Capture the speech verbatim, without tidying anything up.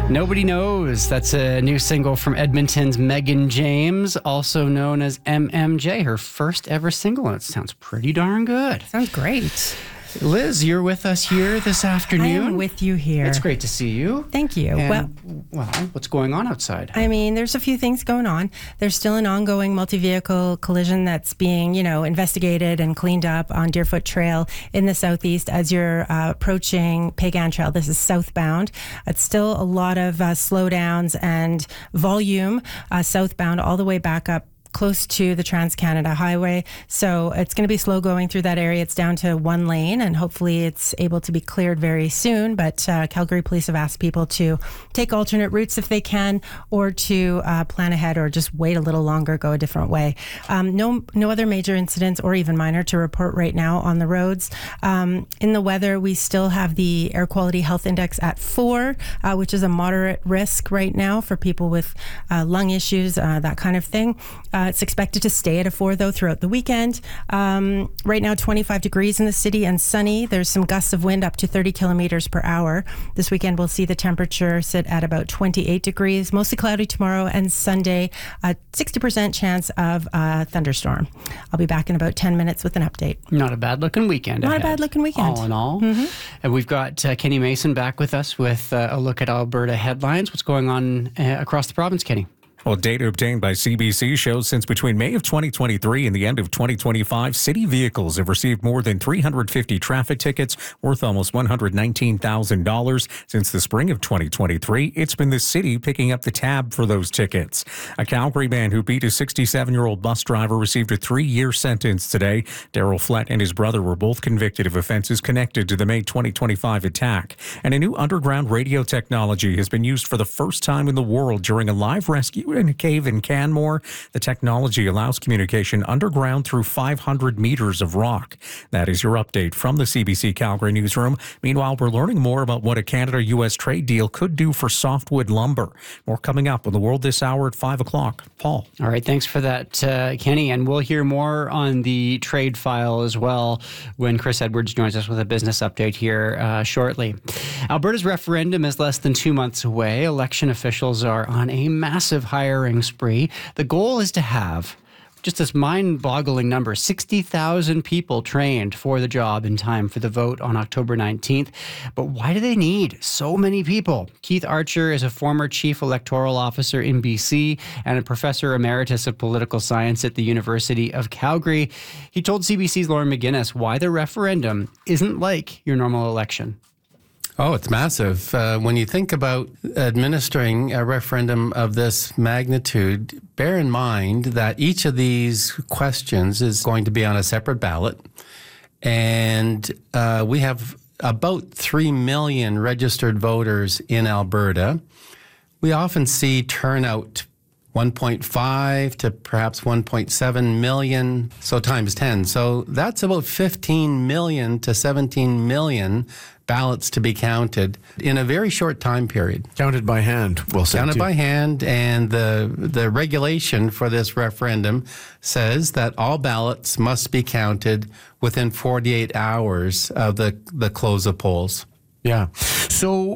Nobody Knows. That's a new single from Edmonton's Megan James, also known as M M J, her first ever single, and it sounds pretty darn good. Sounds great. Liz, you're with us here this afternoon. I am with you here. It's great to see you. Thank you. And, well, well, what's going on outside? I mean, there's a few things going on. There's still an ongoing multi-vehicle collision that's being, you know, investigated and cleaned up on Deerfoot Trail in the southeast as you're uh, approaching Peigan Trail. This is southbound. It's still a lot of uh, slowdowns and volume uh, southbound all the way back up close to the Trans-Canada Highway. So it's going to be slow going through that area. It's down to one lane, and hopefully it's able to be cleared very soon. But uh, Calgary Police have asked people to take alternate routes if they can, or to uh, plan ahead, or just wait a little longer, go a different way. Um, no no other major incidents, or even minor, to report right now on the roads. Um, in the weather, we still have the Air Quality Health Index at four, uh, which is a moderate risk right now for people with uh, lung issues, uh, that kind of thing. Uh, it's expected to stay at a four, though, throughout the weekend. Um, right now, twenty-five degrees in the city and sunny. There's some gusts of wind up to thirty kilometers per hour. This weekend, we'll see the temperature sit at about twenty-eight degrees. Mostly cloudy tomorrow and Sunday. A sixty percent chance of a thunderstorm. I'll be back in about ten minutes with an update. Not a bad-looking weekend Not ahead. a bad-looking weekend. All in all. Mm-hmm. And we've got uh, Kenny Mason back with us with uh, a look at Alberta headlines. What's going on uh, across the province, Kenny? Well, data obtained by C B C shows since between May of twenty twenty-three and the end of twenty twenty-five, city vehicles have received more than three hundred fifty traffic tickets worth almost one hundred nineteen thousand dollars. Since the spring of twenty twenty-three, it's been the city picking up the tab for those tickets. A Calgary man who beat a sixty-seven-year-old bus driver received a three-year sentence today. Daryl Flett and his brother were both convicted of offenses connected to the May twenty twenty-five attack. And a new underground radio technology has been used for the first time in the world during a live rescue in a cave in Canmore. The technology allows communication underground through five hundred meters of rock. That is your update from the C B C Calgary newsroom. Meanwhile, we're learning more about what a Canada-U S trade deal could do for softwood lumber. More coming up on The World this hour at five o'clock. Paul. All right, thanks for that, uh, Kenny. And we'll hear more on the trade file as well when Chris Edwards joins us with a business update here uh, shortly. Alberta's referendum is less than two months away. Election officials are on a massive hiring spree. The goal is to have just this mind-boggling number, sixty thousand people trained for the job in time for the vote on October nineteenth. But why do they need so many people? Keith Archer is a former chief electoral officer in B C and a professor emeritus of political science at the University of Calgary. He told C B C's Lauren McGuinness why the referendum isn't like your normal election. Oh, it's massive. Uh, when you think about administering a referendum of this magnitude, bear in mind that each of these questions is going to be on a separate ballot. And uh, we have about three million registered voters in Alberta. We often see turnout one point five to perhaps one point seven million, so times ten. So that's about fifteen million to seventeen million ballots to be counted in a very short time period. Counted by hand, we'll say. Counted too. by hand, and the the regulation for this referendum says that all ballots must be counted within forty-eight hours of the, the close of polls. Yeah. So